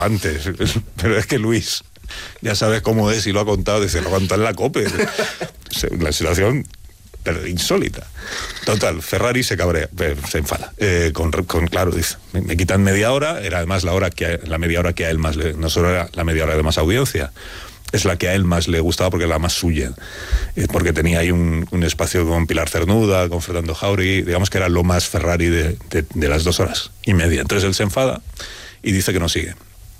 antes, pero es que Luis, ya sabes cómo es y lo ha contado, dice, lo contó en la COPE. La situación insólita. Total, Ferrari se cabrea, se enfada. Claro, dice, me quitan media hora, era además la media hora que a él más no solo era la media hora de más audiencia, es la que a él más le gustaba porque era la más suya, porque tenía ahí un espacio con Pilar Cernuda, con Fernando Jauregui, digamos que era lo más Ferrari de las 2 horas y media. Entonces él se enfada y dice que no sigue.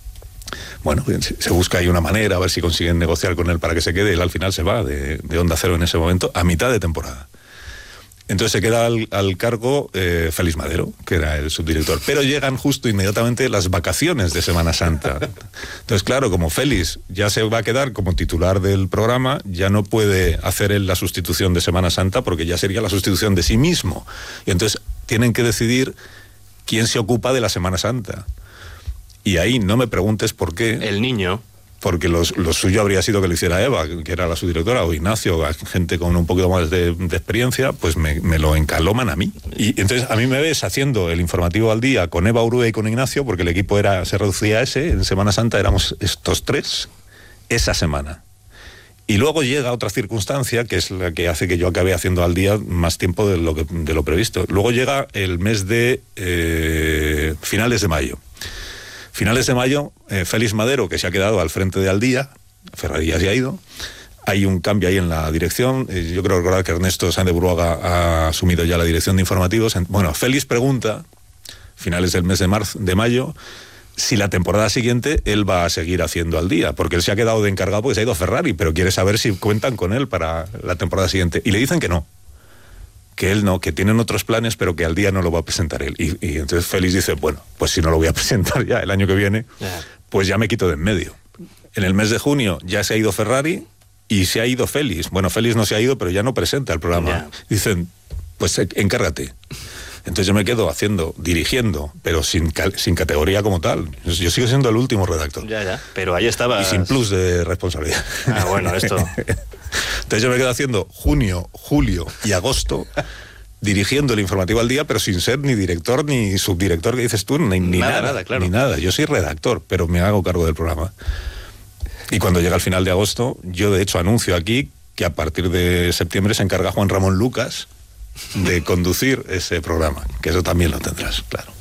Bueno, se busca ahí una manera, a ver si consiguen negociar con él para que se quede. Él al final se va de Onda Cero en ese momento, a mitad de temporada. Entonces se queda al cargo Félix Madero, que era el subdirector. Pero llegan justo inmediatamente las vacaciones de Semana Santa. Entonces, claro, como Félix ya se va a quedar como titular del programa, ya no puede hacer él la sustitución de Semana Santa, porque ya sería la sustitución de sí mismo. Y entonces tienen que decidir quién se ocupa de la Semana Santa. Y ahí no me preguntes por qué. El niño. Porque lo suyo habría sido que lo hiciera Eva, que era la subdirectora, o Ignacio, gente con un poquito más de experiencia, pues me lo encaloman a mí. Y entonces a mí me ves haciendo el informativo al día con Eva Urue y con Ignacio, porque el equipo se reducía a ese. En Semana Santa éramos estos 3, esa semana. Y luego llega otra circunstancia, que es la que hace que yo acabe haciendo al día más tiempo de lo previsto. Luego llega el mes de finales de mayo. Finales de mayo, Félix Madero, que se ha quedado al frente de Al Día, Ferrari ya se ha ido, hay un cambio ahí en la dirección. Yo creo recordar que Ernesto Sáenz de Buruaga ha asumido ya la dirección de informativos. Bueno, Félix pregunta, finales del mes de mayo, si la temporada siguiente él va a seguir haciendo Al Día, porque él se ha quedado de encargado porque se ha ido a Ferrari, pero quiere saber si cuentan con él para la temporada siguiente. Y le dicen que no, que él no, que tienen otros planes, pero que Al Día no lo va a presentar él. Y entonces Félix dice, bueno, pues si no lo voy a presentar ya el año que viene, pues ya me quito de en medio. En el mes de junio ya se ha ido Ferrari y se ha ido Félix. Bueno, Félix no se ha ido, pero ya no presenta el programa. Dicen, pues encárgate. Entonces yo me quedo dirigiendo, pero sin categoría como tal. Yo sigo siendo el último redactor. Ya, pero ahí estaba. Y sin plus de responsabilidad. Ah, bueno, esto. Entonces yo me quedo haciendo junio, julio y agosto, dirigiendo el informativo Al Día, pero sin ser ni director ni subdirector, que dices tú, ni nada, claro. Ni nada. Yo soy redactor, pero me hago cargo del programa. Y cuando llega el final de agosto, yo de hecho anuncio aquí que a partir de septiembre se encarga Juan Ramón Lucas de conducir ese programa, que eso también lo tendrás, claro.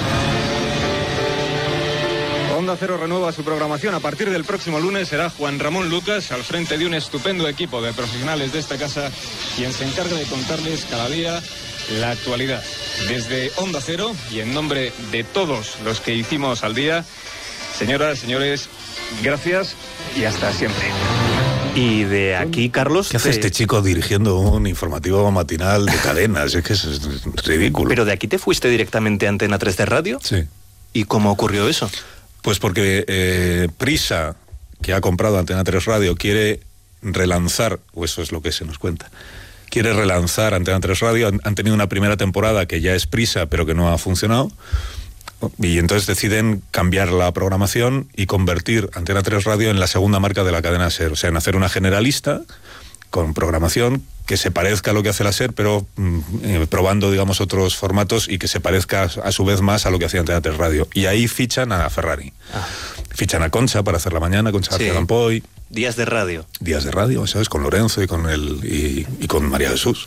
Onda Cero renueva su programación. A partir del próximo lunes será Juan Ramón Lucas, al frente de un estupendo equipo de profesionales de esta casa, quien se encarga de contarles cada día la actualidad. Desde Onda Cero y en nombre de todos los que hicimos Al Día, señoras, señores, gracias y hasta siempre. Y de aquí, Carlos... ¿Qué hace este chico dirigiendo un informativo matinal de cadenas? Es que es ridículo. ¿Pero de aquí te fuiste directamente a Antena 3 de radio? Sí. ¿Y cómo ocurrió eso? Pues porque Prisa, que ha comprado Antena 3 Radio, quiere relanzar, o eso es lo que se nos cuenta, quiere relanzar Antena 3 Radio. Han tenido una primera temporada que ya es Prisa, pero que no ha funcionado. Y entonces deciden cambiar la programación y convertir Antena 3 Radio en la segunda marca de la cadena SER. O sea, en hacer una generalista con programación que se parezca a lo que hace la SER, pero probando, digamos, otros formatos y que se parezca a su vez más a lo que hacía Antena 3 Radio. Y ahí fichan a Ferrari. Fichan a Concha para hacer la mañana, Concha García Campoy. Días de radio. Días de radio, ¿sabes? Con Lorenzo y con María Jesús.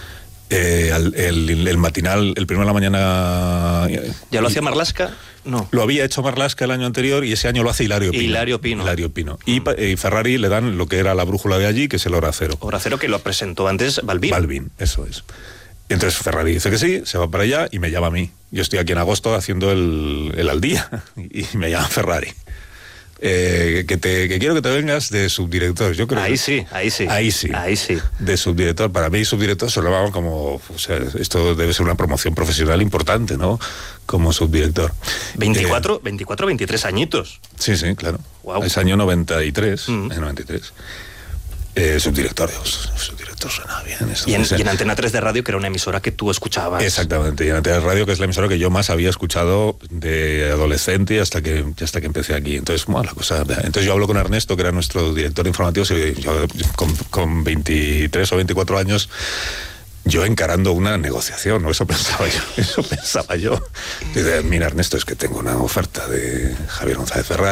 El matinal, el primero de la mañana... ¿Ya lo hacía Marlaska? No. Lo había hecho Marlaska el año anterior y ese año lo hace Hilario Pino. Hilario Pino. Y Ferrari le dan lo que era la brújula de allí, que es el Hora Cero. Hora Cero, que lo presentó antes Balbín. Balbín, eso es. Entonces Ferrari dice que sí, se va para allá y me llama a mí. Yo estoy aquí en agosto haciendo el Al Día y me llama Ferrari. Que quiero que te vengas de subdirector. Yo creo ahí sí. De subdirector. Para mí subdirector se lo llamaban como, o sea, esto debe ser una promoción profesional importante, ¿no? Como subdirector. 23 añitos. Sí, claro. Wow. Es año 93, en 93. Subdirector suena bien. Y en Antena 3 de radio, que era una emisora que tú escuchabas. Exactamente, y en Antena 3 de radio, que es la emisora que yo más había escuchado de adolescente hasta que empecé aquí. Entonces, bueno, entonces yo hablo con Ernesto, que era nuestro director informativo, y yo con 23 o 24 años, yo encarando una negociación, ¿no? Eso pensaba yo. Dice, mira, Ernesto, es que tengo una oferta de Javier González Ferrari.